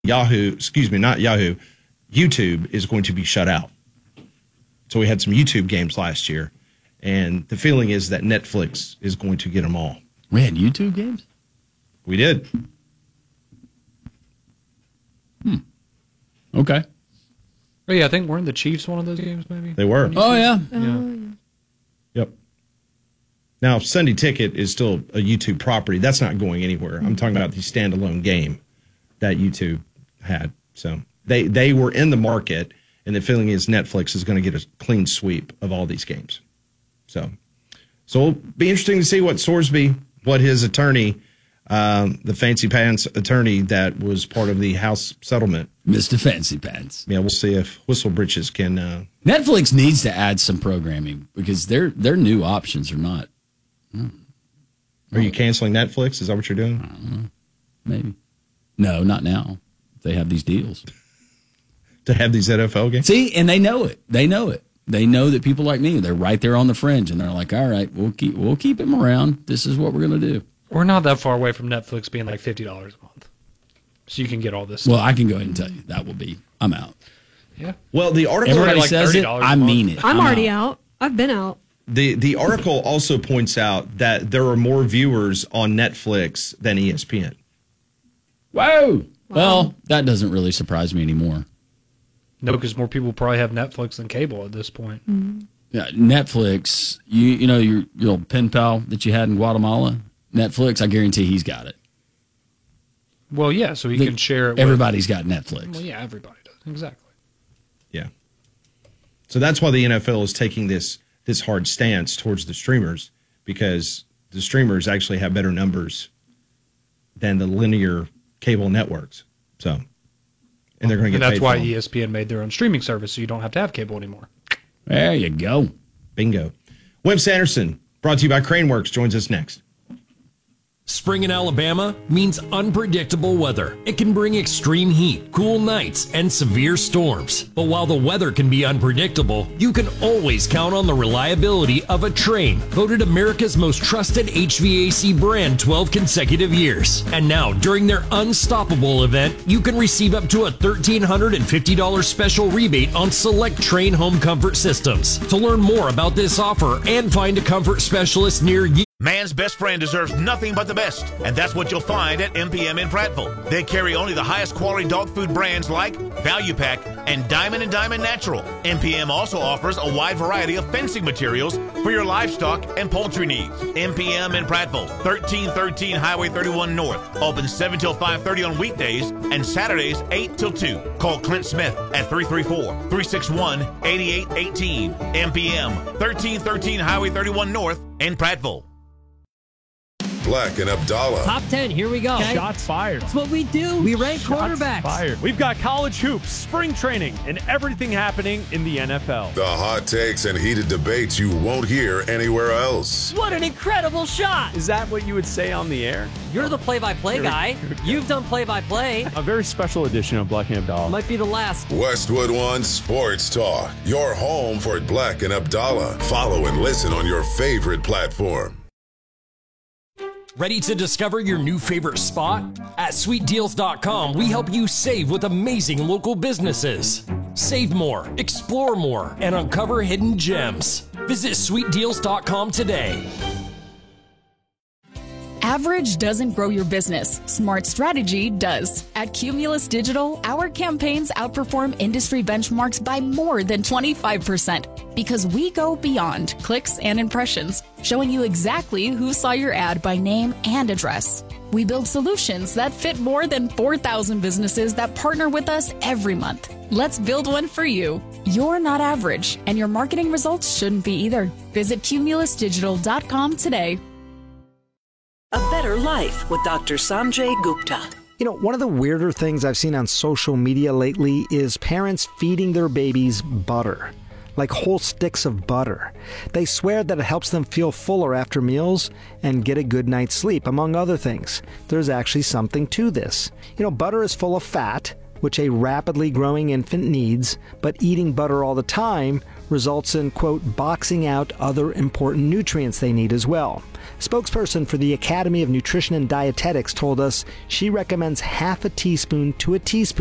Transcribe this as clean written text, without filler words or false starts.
YouTube is going to be shut out. So we had some YouTube games last year, and the feeling is that Netflix is going to get them all. We had YouTube games? We did. Okay. Oh, yeah, I think weren't the Chiefs one of those games, maybe? They were. Oh, yeah. Yep. Now, Sunday Ticket is still a YouTube property. That's not going anywhere. I'm talking about the standalone game that YouTube had. So they were in the market, and the feeling is Netflix is going to get a clean sweep of all these games. So it'll be interesting to see what Sorsby, what his attorney, the Fancy Pants attorney that was part of the House settlement. Mr. Fancy Pants. Yeah, we'll see if Whistle Britches can. Netflix needs to add some programming because their new options are not. Are you canceling Netflix? Is that what you're doing? I don't know. Maybe. No, not now. They have these deals. To have these NFL games? See, and they know it. They know it. They know that people like me, they're right there on the fringe, and they're like, all right, we'll keep him around. This is what we're going to do. We're not that far away from Netflix being like $50 a month. So you can get all this stuff. Well, I can go ahead and tell you I'm out. Yeah. Well, the article everybody like says it. I mean it. I'm already out. I've been out. The article also points out that there are more viewers on Netflix than ESPN. Whoa. Well, that doesn't really surprise me anymore. No, because more people probably have Netflix than cable at this point. Mm-hmm. Yeah, Netflix, you know your old pen pal that you had in Guatemala? Netflix, I guarantee he's got it. Well, yeah, so he can share it everybody's got Netflix. Well, yeah, everybody does. Exactly. Yeah. So that's why the NFL is taking this hard stance towards the streamers, because the streamers actually have better numbers than the linear cable networks. So, and they're going to get paid. And that's why ESPN made their own streaming service, so you don't have to have cable anymore. There you go. Bingo. Wimp Sanderson, brought to you by Craneworks, joins us next. Spring in Alabama means unpredictable weather. It can bring extreme heat, cool nights, and severe storms. But while the weather can be unpredictable, you can always count on the reliability of a Trane, voted America's most trusted HVAC brand 12 consecutive years. And now, during their Unstoppable event, you can receive up to a $1,350 special rebate on select Trane home comfort systems. To learn more about this offer and find a comfort specialist near you. Man's best friend deserves nothing but the best, and that's what you'll find at MPM in Prattville. They carry only the highest quality dog food brands like Value Pack and Diamond Natural. MPM also offers a wide variety of fencing materials for your livestock and poultry needs. MPM in Prattville, 1313 Highway 31 North, open 7 till 5:30 on weekdays and Saturdays 8 till 2. Call Clint Smith at 334-361-8818. MPM, 1313 Highway 31 North in Prattville. Black and Abdallah. Top 10, here we go. Okay. Shots fired. That's what we do. We rank quarterbacks. Fired. We've got college hoops, spring training, and everything happening in the NFL. The hot takes and heated debates you won't hear anywhere else. What an incredible shot. Is that what you would say on the air? You're the play-by-play guy. You've done play-by-play. A very special edition of Black and Abdallah. Might be the last. Westwood One Sports Talk. Your home for Black and Abdallah. Follow and listen on your favorite platform. Ready to discover your new favorite spot? At sweetdeals.com, we help you save with amazing local businesses. Save more, explore more, and uncover hidden gems. Visit sweetdeals.com today. Average doesn't grow your business. Smart strategy does. At Cumulus Digital, our campaigns outperform industry benchmarks by more than 25% because we go beyond clicks and impressions, showing you exactly who saw your ad by name and address. We build solutions that fit more than 4,000 businesses that partner with us every month. Let's build one for you. You're not average, and your marketing results shouldn't be either. Visit cumulusdigital.com today. A Better Life with Dr. Sanjay Gupta. You know, one of the weirder things I've seen on social media lately is parents feeding their babies butter, like whole sticks of butter. They swear that it helps them feel fuller after meals and get a good night's sleep, among other things. There's actually something to this. You know, butter is full of fat, which a rapidly growing infant needs, but eating butter all the time results in, quote, boxing out other important nutrients they need as well. Spokesperson for the Academy of Nutrition and Dietetics told us she recommends half a teaspoon to a teaspoon